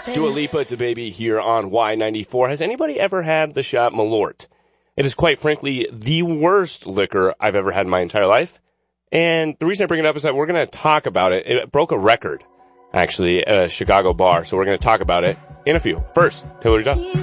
Dua Lipa to Baby here on Y94. Has anybody ever had the shot Malort? It is quite frankly the worst liquor I've ever had in my entire life. And the reason I bring it up is that we're going to talk about it. It broke a record, actually, at a Chicago bar. So we're going to talk about it in a few. First, Taylor Duff.